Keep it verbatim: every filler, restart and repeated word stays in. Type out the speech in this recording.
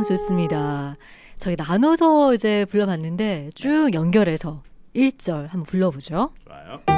좋습니다. 저희 나눠서 이제 불러봤는데 쭉 연결해서 일 절 한번 불러보죠. 좋아요.